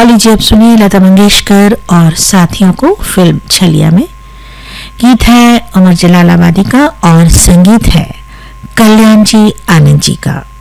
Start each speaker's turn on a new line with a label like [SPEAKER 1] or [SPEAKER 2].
[SPEAKER 1] और लीजिए अब सुनिए लता मंगेशकर और साथियों को फिल्म छलिया में। गीत है अमर जलालाबादी का और संगीत है कल्याण जी आनंद जी का।